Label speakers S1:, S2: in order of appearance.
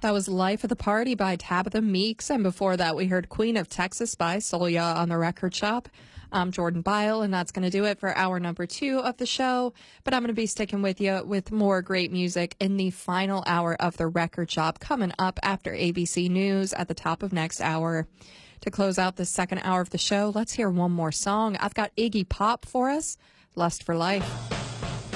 S1: That was Life of the Party by Tabitha Meeks. And before that, we heard Queen of Texas by Solia on the Record Shop. I'm Jordan Byle, and that's going to do it for hour number 2 of the show. But I'm going to be sticking with you with more great music in the final hour of the Record Shop coming up after ABC News at the top of next hour. To close out the second hour of the show, let's hear one more song. I've got Iggy Pop for us, Lust for Life.